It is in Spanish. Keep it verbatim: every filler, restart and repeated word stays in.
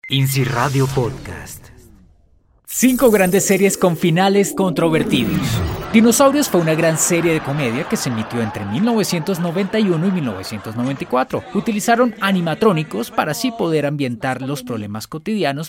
INSI Radio Podcast. Cinco grandes series con finales controvertidos. Dinosaurios fue una gran serie de comedia que se emitió entre mil novecientos noventa y uno y mil novecientos noventa y cuatro. Utilizaron animatrónicos para así poder ambientar los problemas cotidianos